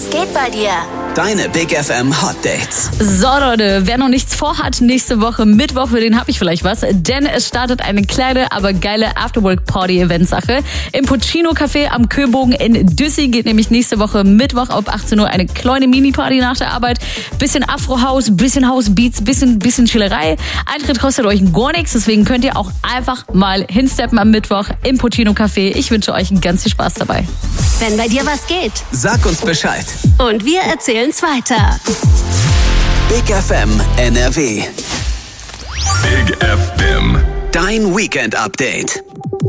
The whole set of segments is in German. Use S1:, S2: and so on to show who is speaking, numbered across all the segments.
S1: Was geht bei dir?
S2: Deine Big FM Hot Dates.
S3: So Leute, wer noch nichts vorhat, nächste Woche Mittwoch, für den habe ich vielleicht was. Denn es startet eine kleine, aber geile Afterwork-Party-Event-Sache. Im Puccino Café am Köbogen in Düssi geht nämlich nächste Woche Mittwoch ab 18 Uhr eine kleine Mini-Party nach der Arbeit. Bisschen Afro-House, bisschen House-Beats, bisschen Chillerei. Eintritt kostet euch gar nichts, deswegen könnt ihr auch einfach mal hinsteppen am Mittwoch im Puccino Café. Ich wünsche euch ganz viel Spaß dabei.
S1: Wenn bei dir was geht,
S2: Sag uns Bescheid.
S1: und wir erzählen's weiter.
S2: Big FM NRW.
S4: Big FM.
S2: Dein Weekend Update.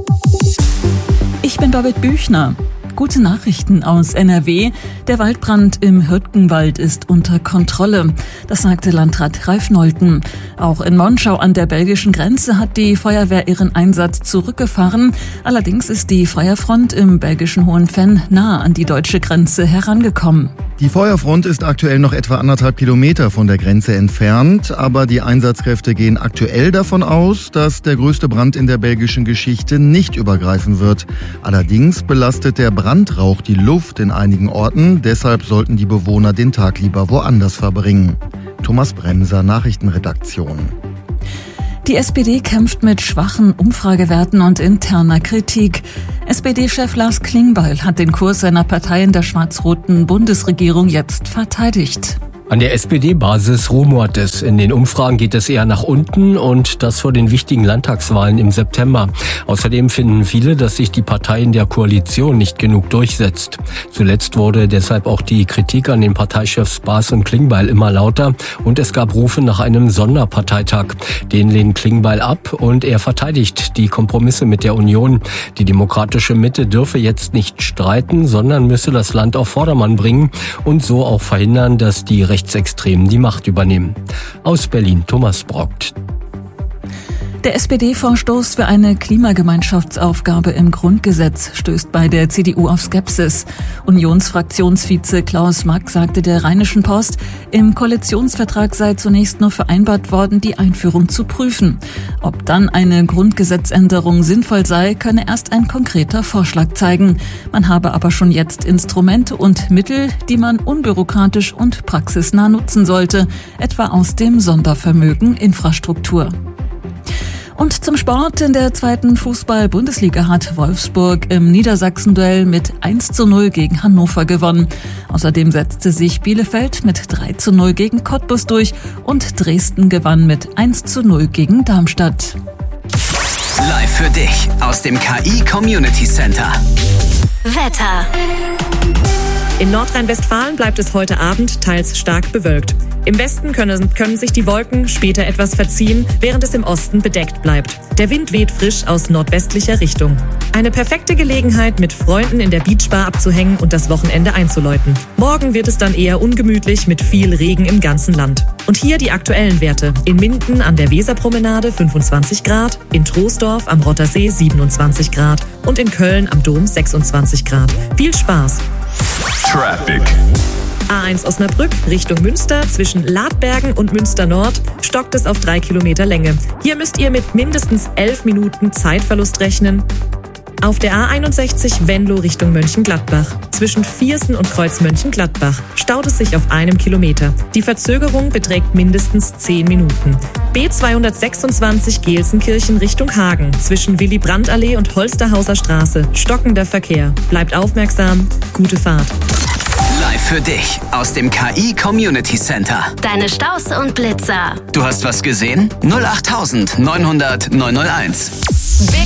S5: Ich bin Babette Büchner. Gute Nachrichten aus NRW. Der Waldbrand im Hürtgenwald ist unter Kontrolle. Das sagte Landrat Ralf Nolten. Auch in Monschau an der belgischen Grenze hat die Feuerwehr ihren Einsatz zurückgefahren. Allerdings ist die Feuerfront im belgischen Hohenfenn nah an die deutsche Grenze herangekommen.
S6: Die Feuerfront ist aktuell noch etwa 1,5 Kilometer von der Grenze entfernt, aber die Einsatzkräfte gehen aktuell davon aus, dass der größte Brand in der belgischen Geschichte nicht übergreifen wird. Allerdings belastet der Brandrauch die Luft in einigen Orten, deshalb sollten die Bewohner den Tag lieber woanders verbringen. Thomas Bremser, Nachrichtenredaktion.
S5: Die SPD kämpft mit schwachen Umfragewerten und interner Kritik. SPD-Chef Lars Klingbeil hat den Kurs seiner Partei in der schwarz-roten Bundesregierung jetzt verteidigt.
S7: An der SPD-Basis rumort es. In den Umfragen geht es eher nach unten und das vor den wichtigen Landtagswahlen im September. Außerdem finden viele, dass sich die Partei in der Koalition nicht genug durchsetzt. Zuletzt wurde deshalb auch die Kritik an den Parteichefs Baas und Klingbeil immer lauter und es gab Rufe nach einem Sonderparteitag. Den lehnt Klingbeil ab und er verteidigt die Kompromisse mit der Union. Die demokratische Mitte dürfe jetzt nicht streiten, sondern müsse das Land auf Vordermann bringen und so auch verhindern, dass die Rechtsextremen die Macht übernehmen. Aus Berlin Thomas Brockt.
S5: Der SPD-Vorstoß für eine Klimagemeinschaftsaufgabe im Grundgesetz stößt bei der CDU auf Skepsis. Unionsfraktionsvize Klaus Mack sagte der Rheinischen Post, im Koalitionsvertrag sei zunächst nur vereinbart worden, die Einführung zu prüfen. Ob dann eine Grundgesetzänderung sinnvoll sei, könne erst ein konkreter Vorschlag zeigen. Man habe aber schon jetzt Instrumente und Mittel, die man unbürokratisch und praxisnah nutzen sollte, etwa aus dem Sondervermögen Infrastruktur. Und zum Sport. In der 2. Fußball-Bundesliga hat Wolfsburg im Niedersachsen-Duell mit 1:0 gegen Hannover gewonnen. Außerdem setzte sich Bielefeld mit 3:0 gegen Cottbus durch und Dresden gewann mit 1:0 gegen Darmstadt.
S2: Live für dich aus dem KI Community Center.
S1: Wetter.
S8: In Nordrhein-Westfalen bleibt es heute Abend teils stark bewölkt. Im Westen können sich die Wolken später etwas verziehen, während es im Osten bedeckt bleibt. Der Wind weht frisch aus nordwestlicher Richtung. Eine perfekte Gelegenheit, mit Freunden in der Beachbar abzuhängen und das Wochenende einzuläuten. Morgen wird es dann eher ungemütlich mit viel Regen im ganzen Land. Und hier die aktuellen Werte. In Minden an der Weserpromenade 25 Grad, in Troisdorf am Rottersee 27 Grad und in Köln am Dom 26 Grad. Viel Spaß!
S4: Traffic.
S8: A1 Osnabrück Richtung Münster zwischen Ladbergen und Münster Nord stockt es auf 3 Kilometer Länge. Hier müsst ihr mit mindestens 11 Minuten Zeitverlust rechnen. Auf der A61 Venlo Richtung Mönchengladbach. Zwischen Viersen und Kreuz Mönchengladbach staut es sich auf 1 Kilometer. Die Verzögerung beträgt mindestens 10 Minuten. B226 Gelsenkirchen Richtung Hagen. Zwischen Willy-Brandt-Allee und Holsterhauser Straße. Stockender Verkehr. Bleibt aufmerksam. Gute Fahrt.
S2: Live für dich aus dem KI Community Center.
S1: Deine Staus und Blitzer.
S2: Du hast was gesehen? 08900 901.
S1: Big